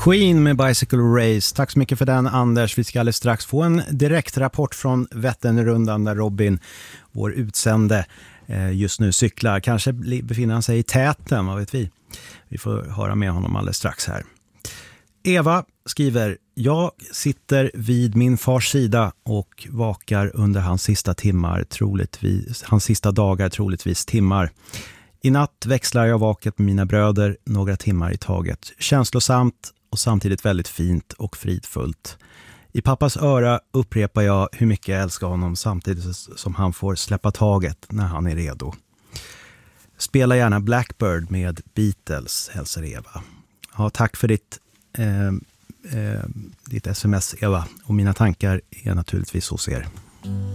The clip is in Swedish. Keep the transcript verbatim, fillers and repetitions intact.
Queen med Bicycle Race. Tack så mycket för den, Anders. Vi ska alldeles strax få en direktrapport från Vätternrundan där Robin, vår utsände, just nu cyklar. Kanske befinner han sig i täten, vad vet vi. Vi får höra med honom alldeles strax här. Eva skriver: jag sitter vid min fars sida och vakar under hans sista timmar, troligtvis, hans sista dagar, troligtvis timmar. I natt växlar jag vaket med mina bröder några timmar i taget. Känslosamt och samtidigt väldigt fint och fridfullt. I pappas öra upprepar jag hur mycket jag älskar honom samtidigt som han får släppa taget när han är redo. Spela gärna Blackbird med Beatles, hälsar Eva. Ja, tack för ditt, eh, eh, ditt sms, Eva. Och mina tankar är naturligtvis hos er.